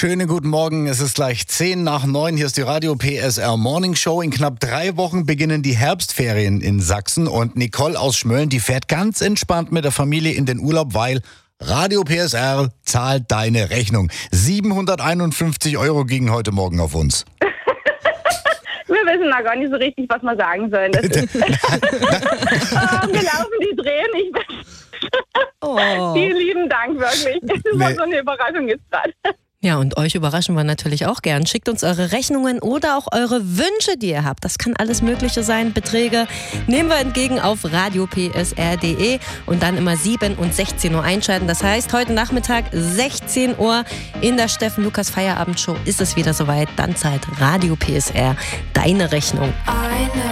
Schönen guten Morgen, es ist gleich 8:50. Hier ist die Radio PSR Morning Show. In knapp 3 Wochen beginnen die Herbstferien in Sachsen und Nicole aus Schmölln, die fährt ganz entspannt mit der Familie in den Urlaub, weil Radio PSR zahlt deine Rechnung. 751 € gingen heute Morgen auf uns. Wir wissen da gar nicht so richtig, was wir sagen sollen. Das ist wir laufen die Tränen. Vielen lieben Dank, wirklich. Das war so eine Überraschung jetzt gerade. Ja, und euch überraschen wir natürlich auch gern. Schickt uns eure Rechnungen oder auch eure Wünsche, die ihr habt. Das kann alles Mögliche sein. Beträge nehmen wir entgegen auf radiopsr.de und dann immer 7 und 16 Uhr einschalten. Das heißt, heute Nachmittag 16 Uhr in der Steffen-Lukas Feierabendshow ist es wieder soweit. Dann zahlt Radio PSR deine Rechnung.